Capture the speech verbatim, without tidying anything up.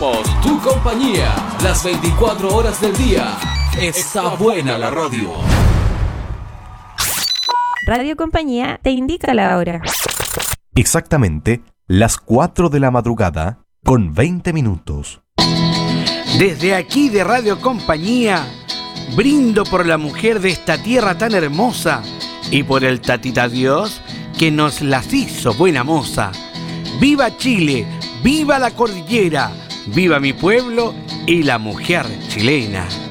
Somos tu compañía, las veinticuatro horas del día. Está buena la radio. Radio Compañía te indica la hora. Exactamente las cuatro de la madrugada con veinte minutos. Desde aquí de Radio Compañía, brindo por la mujer de esta tierra tan hermosa y por el tatita Dios que nos las hizo buena moza. ¡Viva Chile! ¡Viva la cordillera! ¡Viva mi pueblo y la mujer chilena!